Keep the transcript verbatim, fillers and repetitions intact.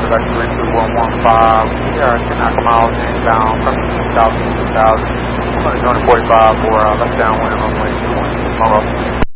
Quebec three two one one five. Yeah, ten knock miles inbound, coming two thousand, two thousand. one hundred forty-five for uh, left downwind runway two one.